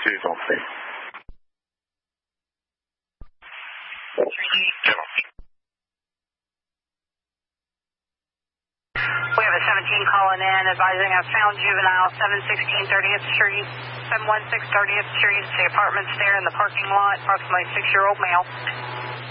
is on scene. We have a 17 calling in advising us found juvenile 716 30th Street, 716 30th Street, the apartments there in the parking lot, approximately 6-year-old male.